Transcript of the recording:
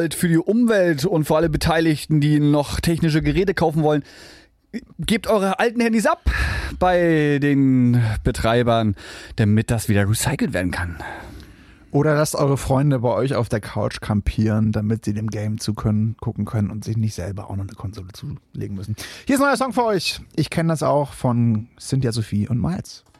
wollt für die Umwelt und für alle Beteiligten, die noch technische Geräte kaufen wollen, gebt eure alten Handys ab bei den Betreibern, damit das wieder recycelt werden kann. Oder lasst eure Freunde bei euch auf der Couch campieren, damit sie dem Game gucken können und sich nicht selber auch noch eine Konsole zulegen müssen. Hier ist ein neuer Song für euch. Ich kenne das auch von Cynthia Sophie und Miles.